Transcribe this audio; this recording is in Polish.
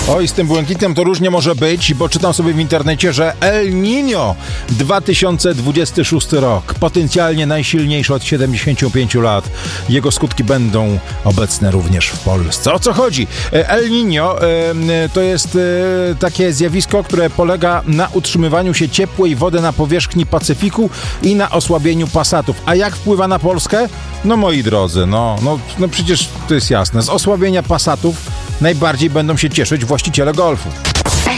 Oj, z tym błękitem to różnie może być, bo czytam sobie w internecie, że El Niño 2026 rok, potencjalnie najsilniejszy od 75 lat. Jego skutki będą obecne również w Polsce. O co chodzi? El Niño to jest takie zjawisko, które polega na utrzymywaniu się ciepłej wody na powierzchni Pacyfiku i na osłabieniu pasatów. A jak wpływa na Polskę? No moi drodzy, no przecież to jest jasne. Z osłabienia pasatów najbardziej będą się cieszyć właściciele golfów.